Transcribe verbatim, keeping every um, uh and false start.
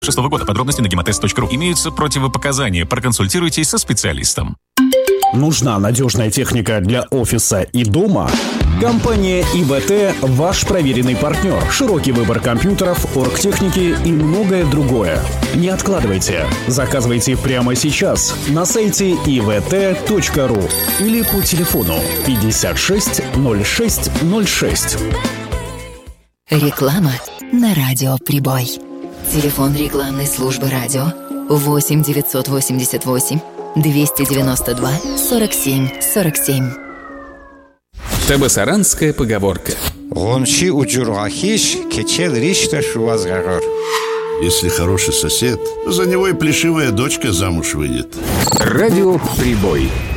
шестого года. Подробности на гемотест точка ру. Имеются противопоказания. Проконсультируйтесь со специалистом. Нужна надежная техника для офиса и дома? Компания и вэ тэ – ваш проверенный партнер. Широкий выбор компьютеров, оргтехники и многое другое. Не откладывайте. Заказывайте прямо сейчас на сайте и вэ тэ точка ру или по телефону пятьдесят шесть ноль шесть ноль шесть. Реклама на радио «Прибой». Телефон рекламной службы радио восемь девятьсот восемьдесят восемь двести девяносто два сорок семь сорок семь. Табасаранская поговорка. Если хороший сосед, за него и плешивая дочка замуж выйдет. Радио «Прибой».